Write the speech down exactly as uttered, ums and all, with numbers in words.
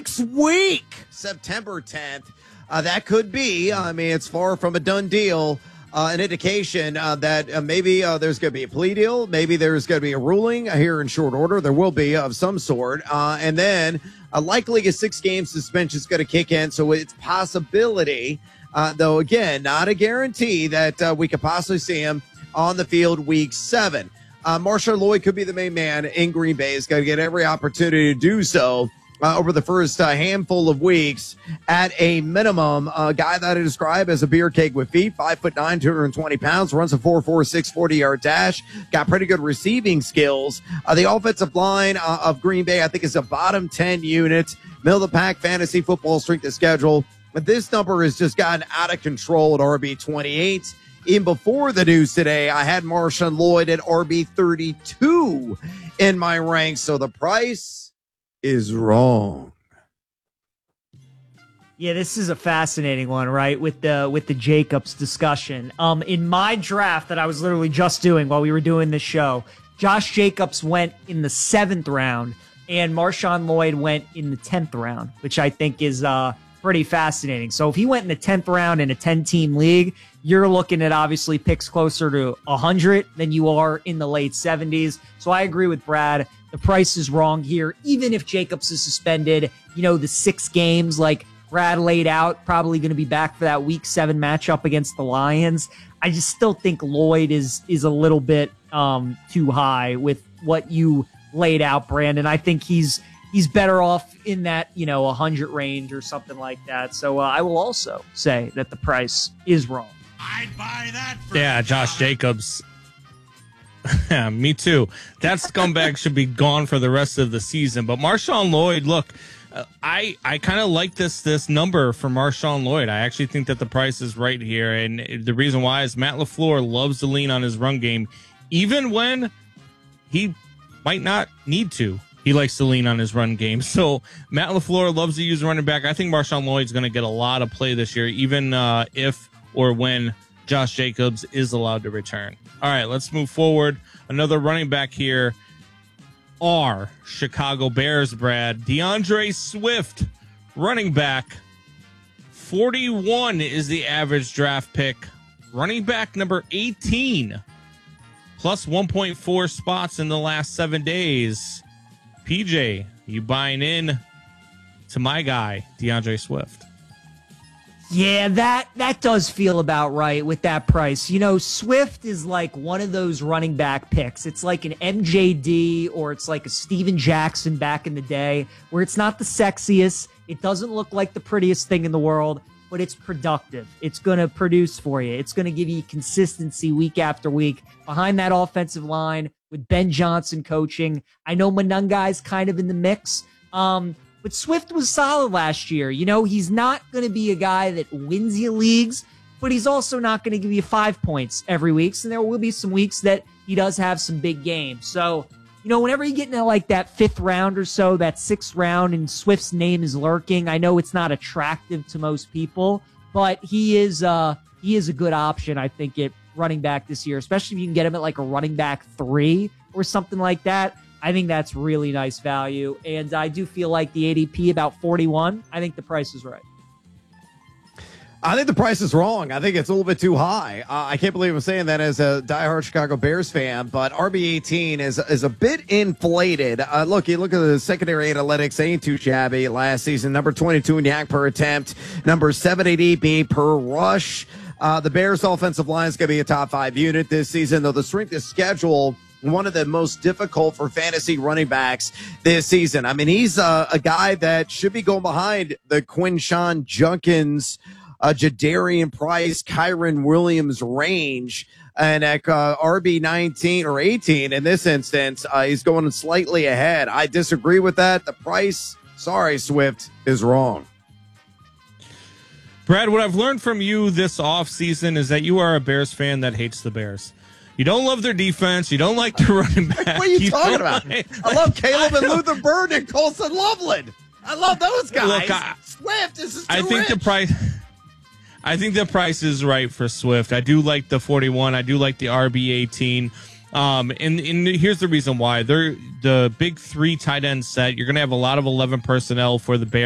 next week, September tenth. Uh, that could be, I mean, it's far from a done deal. Uh, an indication uh, that uh, maybe uh, there's going to be a plea deal. Maybe there's going to be a ruling here in short order. There will be of some sort. Uh, and then uh, likely a six-game suspension is going to kick in. So it's possibility, uh, though, again, not a guarantee that uh, we could possibly see him on the field week seven. Uh, Marshawn Lloyd could be the main man in Green Bay. He's going to get every opportunity to do so. Uh, over the first uh, handful of weeks, at a minimum, a guy that I describe as a beer keg with feet, five foot nine, two hundred twenty pounds, runs a four four six forty yard dash, got pretty good receiving skills. Uh, the offensive line uh, of Green Bay, I think, is a bottom ten unit, middle of the pack fantasy football strength of schedule. But this number has just gotten out of control at R B twenty-eight. Even before the news today, I had Marshawn Lloyd at R B thirty-two in my ranks. So the price is wrong. Yeah, this is a fascinating one, right? With the with the Jacobs discussion. Um, in my draft that I was literally just doing while we were doing this show, Josh Jacobs went in the seventh round, and Marshawn Lloyd went in the tenth round, which I think is uh pretty fascinating. So if he went in the tenth round in a ten-team league, you're looking at obviously picks closer to one hundred than you are in the late seventies. So I agree with Brad. The price is wrong here. Even if Jacobs is suspended, you know, the six games like Brad laid out, probably going to be back for that week seven matchup against the Lions. I just still think Lloyd is is a little bit um, too high with what you laid out, Brandon. I think he's he's better off in that, you know, one hundred range or something like that. So uh, I will also say that the price is wrong. I'd buy that. For yeah, Josh Jacobs. Yeah, me too. That scumbag should be gone for the rest of the season. But Marshawn Lloyd, look, uh, I I kind of like this this number for Marshawn Lloyd. I actually think that the price is right here, and the reason why is Matt LaFleur loves to lean on his run game, even when he might not need to. He likes to lean on his run game. So Matt LaFleur loves to use running back. I think Marshawn Lloyd's going to get a lot of play this year, even uh, if or when Josh Jacobs is allowed to return. All right, let's move forward. Another running back here are Chicago Bears, Brad. DeAndre Swift, running back. forty-one is the average draft pick. Running back number eighteen, plus one point four spots in the last seven days. P J, you buying in to my guy, DeAndre Swift? Yeah, that that does feel about right with that price. You know, Swift is like one of those running back picks. It's like an M J D or it's like a Steven Jackson back in the day where it's not the sexiest. It doesn't look like the prettiest thing in the world, but it's productive. It's going to produce for you. It's going to give you consistency week after week behind that offensive line with Ben Johnson coaching. I know Monungai's kind of in the mix. Um, But Swift was solid last year. You know, he's not going to be a guy that wins you leagues, but he's also not going to give you five points every week. So there will be some weeks that he does have some big games. So, you know, whenever you get into like that fifth round or so, that sixth round, and Swift's name is lurking, I know it's not attractive to most people, but he is uh he is a good option, I think, at running back this year, especially if you can get him at like a running back three or something like that. I think that's really nice value, and I do feel like the A D P about forty-one. I think the price is right. I think the price is wrong. I think it's a little bit too high. Uh, I can't believe I'm saying that as a diehard Chicago Bears fan, but R B eighteen is is a bit inflated. Uh, look, you look at the secondary analytics, ain't too shabby last season. Number twenty-two in yak per attempt, number seven eighty per rush. Uh, the Bears' offensive line is going to be a top five unit this season, though the strength of schedule, one of the most difficult for fantasy running backs this season. I mean, he's uh, a guy that should be going behind the Quinshawn Junkins, uh, Jadarian Price, Kyron Williams range. And at uh, R B nineteen or eighteen in this instance, uh, he's going slightly ahead. I disagree with that. The price, sorry, Swift, is wrong. Brad, what I've learned from you this offseason is that you are a Bears fan that hates the Bears. You don't love their defense. You don't like the running back. What are you, you talking about? Like, I love Caleb and Luther Bird and Colson Loveland. I love those guys. Look, I, Swift, this is too I think rich. the price. I think the price is right for Swift. I do like the forty-one. I do like the R B eighteen. Um, and, and here's the reason why. They're the big three tight end set. You're going to have a lot of eleven personnel for the Bears.